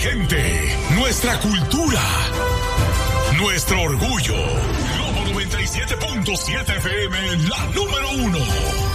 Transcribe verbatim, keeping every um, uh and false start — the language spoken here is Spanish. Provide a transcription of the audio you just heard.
gente, nuestra cultura, nuestro orgullo. Globo noventa y siete punto siete F M, la número uno.